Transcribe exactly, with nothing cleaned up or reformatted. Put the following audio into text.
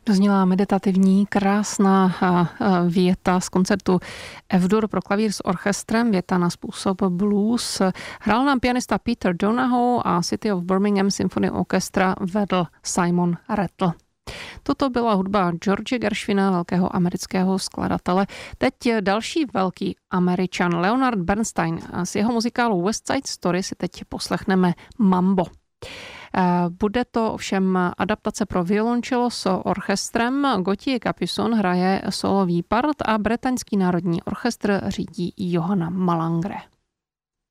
Dozněla meditativní, krásná věta z koncertu F-dur pro klavír s orchestrem, věta na způsob blues. Hrál nám pianista Peter Donahoe a City of Birmingham Symphony Orchestra vedl Simon Rattle. Toto byla hudba George Gershwina, velkého amerického skladatele. Teď další velký Američan Leonard Bernstein. S jeho muzikálu West Side Story si teď poslechneme Mambo. Bude to ovšem adaptace pro violoncello s orchestrem. Gauthier Capuçon hraje solový part a bretaňský národní orchestr řídí Johanna Malangre.